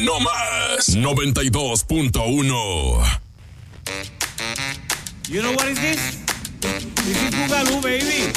no más 92.1. You know what is this? This is Boogaloo, baby.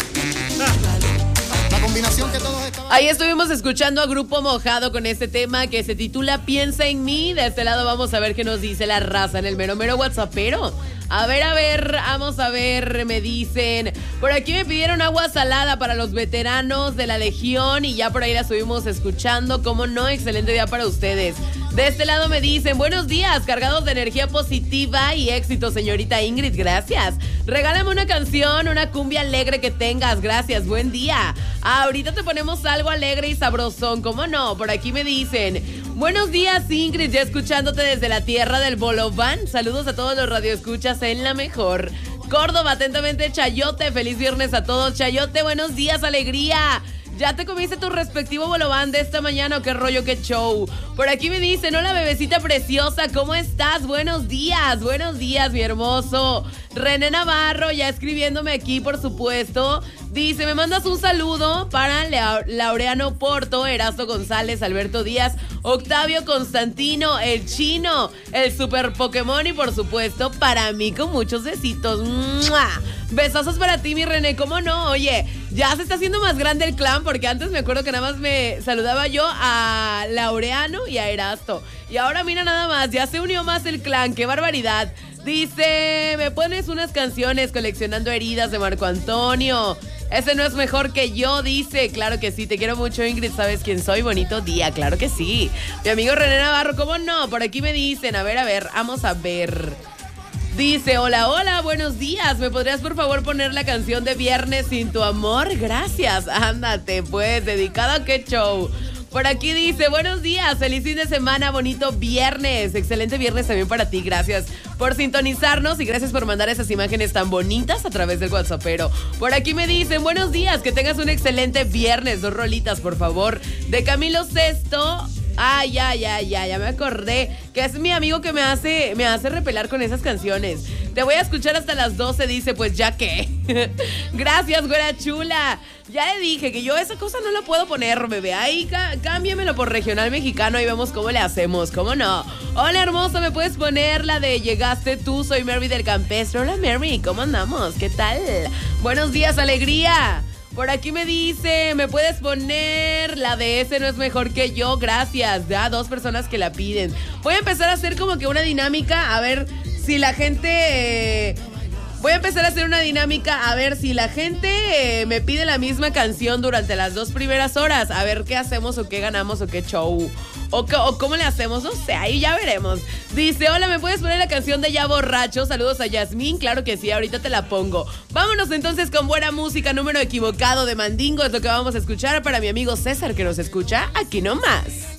La combinación que todos estaban... Ahí estuvimos escuchando a Grupo Mojado con este tema que se titula Piensa en mí. De este lado vamos a ver qué nos dice la raza en el mero WhatsAppero. A ver, vamos a ver, me dicen. Por aquí me pidieron agua salada para los veteranos de la Legión y ya por ahí la estuvimos escuchando. ¿Cómo no? Excelente día para ustedes. De este lado me dicen, buenos días, cargados de energía positiva y éxito, señorita Ingrid, gracias. Regálame una canción, una cumbia alegre que tengas, gracias, buen día. Ahorita te ponemos algo alegre y sabrosón, ¿cómo no? Por aquí me dicen, buenos días, Ingrid, ya escuchándote desde la tierra del Bolobán. Saludos a todos los radioescuchas en La Mejor. Córdoba, atentamente, Chayote, feliz viernes a todos, Chayote, buenos días, alegría. ¿Ya te comiste tu respectivo bolobán de esta mañana o qué rollo, qué show? Por aquí me dicen, hola bebecita preciosa, ¿cómo estás? Buenos días, mi hermoso. René Navarro, ya escribiéndome aquí, por supuesto. Dice, me mandas un saludo para Laureano Porto, Erasto González, Alberto Díaz, Octavio Constantino, el Chino, el Super Pokémon y por supuesto para mí con muchos besitos. ¡Mua! Besosos para ti, mi René, ¿cómo no? Oye, ya se está haciendo más grande el clan porque antes me acuerdo que nada más me saludaba yo a Laureano y a Erasto. Y ahora mira nada más, ya se unió más el clan, qué barbaridad. Dice, me pones unas canciones coleccionando heridas de Marco Antonio. Ese no es mejor que yo, dice. Claro que sí, te quiero mucho, Ingrid, ¿sabes quién soy? Bonito día, claro que sí. Mi amigo René Navarro, ¿cómo no? Por aquí me dicen, a ver, vamos a ver. Dice, hola, buenos días. ¿Me podrías por favor poner la canción de Viernes sin tu amor? Gracias, ándate pues, dedicado a qué show. Por aquí dice, buenos días, feliz fin de semana, bonito viernes. Excelente viernes también para ti, gracias por sintonizarnos y gracias por mandar esas imágenes tan bonitas a través del WhatsAppero. Por aquí me dicen, buenos días, que tengas un excelente viernes. 2 rolitas, por favor, de Camilo Sesto. Ah, ya me acordé que es mi amigo que me hace repelar con esas canciones. Te voy a escuchar hasta las 12, dice, pues ya que. Gracias, güera chula. Ya le dije que yo esa cosa no la puedo poner, bebé. Ahí cámbiamelo por regional mexicano y vemos cómo le hacemos, ¿cómo no? Hola, hermosa, ¿me puedes poner la de Llegaste tú? Soy Mary del Campestre. Hola, Mary, ¿cómo andamos? ¿Qué tal? Buenos días, alegría. Por aquí me dice, ¿me puedes poner la de Ese no es mejor que yo? Gracias, ya 2 personas que la piden. Voy a empezar a hacer como que una dinámica, a ver si la gente... Voy a empezar a hacer una dinámica, a ver si la gente me pide la misma canción durante las 2 primeras horas. A ver qué hacemos o qué ganamos o qué show. O cómo le hacemos, no sé, ahí ya veremos. Dice, hola, ¿me puedes poner la canción de Ya Borracho? Saludos a Yasmín, claro que sí, ahorita te la pongo. Vámonos entonces con buena música, número equivocado de Mandingo. Es lo que vamos a escuchar para mi amigo César que nos escucha aquí nomás.